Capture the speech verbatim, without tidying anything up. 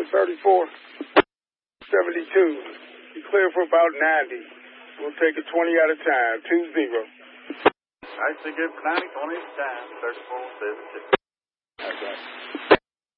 thirty-four seventy-two. You clear for about ninety. We'll take it twenty at a time. Two zero. All right, so good for ninety, twenty at a time. thirty-four seventy-two. That's right.